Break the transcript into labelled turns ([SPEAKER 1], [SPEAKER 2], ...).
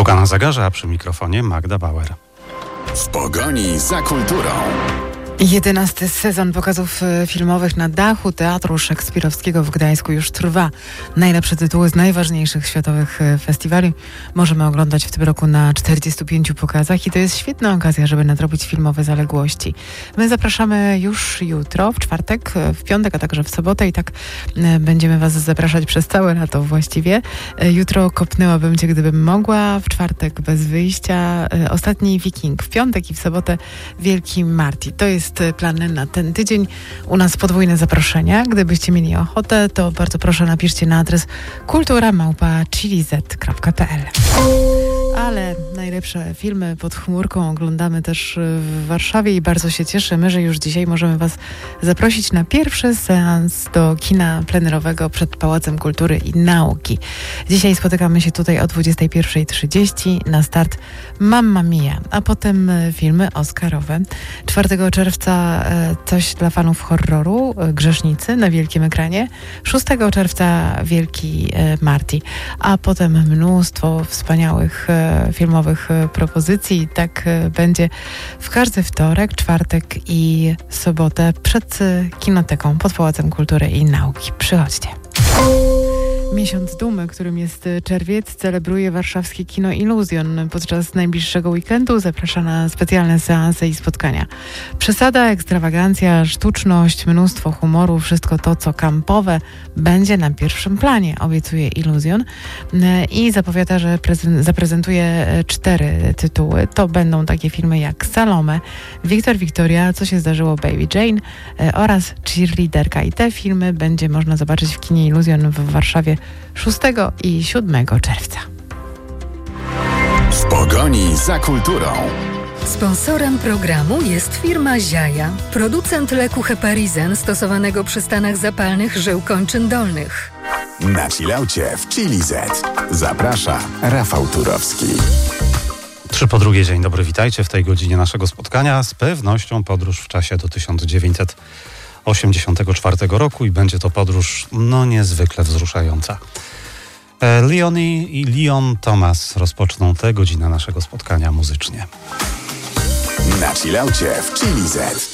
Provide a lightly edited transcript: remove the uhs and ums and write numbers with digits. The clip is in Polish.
[SPEAKER 1] Druga na zegarze, a przy mikrofonie Magda Bauer.
[SPEAKER 2] W pogoni za kulturą.
[SPEAKER 3] 11. sezon pokazów filmowych na dachu Teatru Szekspirowskiego w Gdańsku już trwa. Najlepsze tytuły z najważniejszych światowych festiwali możemy oglądać w tym roku na 45 pokazach i to jest świetna okazja, żeby nadrobić filmowe zaległości. My zapraszamy już jutro, w czwartek, w piątek, a także w sobotę i tak będziemy Was zapraszać przez całe lato właściwie. Jutro kopnęłabym Cię, gdybym mogła, w czwartek bez wyjścia, Ostatni Wiking, w piątek i w sobotę Wielki Marty. To jest plan na ten tydzień. U nas podwójne zaproszenia. Gdybyście mieli ochotę, to bardzo proszę napiszcie na adres kultura@chiliz.pl. Ale najlepsze filmy pod chmurką oglądamy też w Warszawie i bardzo się cieszymy, że już dzisiaj możemy Was zaprosić na pierwszy seans do kina plenerowego przed Pałacem Kultury i Nauki. Dzisiaj spotykamy się tutaj o 21:30. Na start Mamma Mia, a potem filmy oscarowe. 4 czerwca coś dla fanów horroru, Grzesznicy na wielkim ekranie. 6 czerwca Wielki Marty, a potem mnóstwo wspaniałych filmowych propozycji. Tak będzie w każdy wtorek, czwartek i sobotę przed Kinoteką pod Pałacem Kultury i Nauki. Przychodźcie. Miesiąc Dumy, którym jest czerwiec, celebruje warszawskie Kino Iluzjon. Podczas najbliższego weekendu zaprasza na specjalne seanse i spotkania. Przesada, ekstrawagancja, sztuczność, mnóstwo humoru, wszystko to, co kampowe, będzie na pierwszym planie, obiecuje Iluzjon. I zapowiada, że zaprezentuje 4 tytuły. To będą takie filmy jak Salome, Wiktor Wiktoria, Co się zdarzyło Baby Jane oraz Cheerleaderka. I te filmy będzie można zobaczyć w kinie Iluzjon w Warszawie 6 i 7 czerwca.
[SPEAKER 2] W pogoni za kulturą.
[SPEAKER 4] Sponsorem programu jest firma Ziaja, producent leku Heparizen stosowanego przy stanach zapalnych żył kończyn dolnych.
[SPEAKER 2] Na chillaucie w Chiliz. Zaprasza Rafał Turowski.
[SPEAKER 1] 3 po drugie, dzień dobry, witajcie w tej godzinie naszego spotkania. Z pewnością podróż w czasie do 1984 roku i będzie to podróż niezwykle wzruszająca. Leonie i Leon Thomas rozpoczną tę godzinę naszego spotkania muzycznie.
[SPEAKER 2] Na chillaucie w Chiliz.